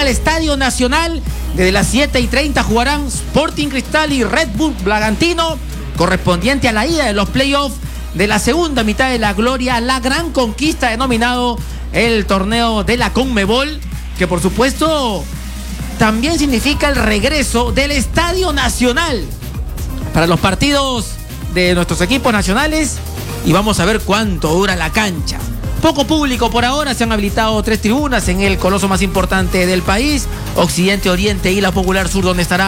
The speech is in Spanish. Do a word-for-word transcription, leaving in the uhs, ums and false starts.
el Estadio Nacional. Desde las siete y treinta jugarán Sporting Cristal y Red Bull Bragantino, correspondiente a la ida de los playoffs de la segunda mitad de la gloria, la gran conquista denominado el torneo de la Conmebol, que por supuesto también significa el regreso del Estadio Nacional para los partidos de nuestros equipos nacionales, y vamos a ver cuánto dura la cancha. Poco público por ahora, se han habilitado tres tribunas en el coloso más importante del país, Occidente, Oriente y la Popular Sur, donde estará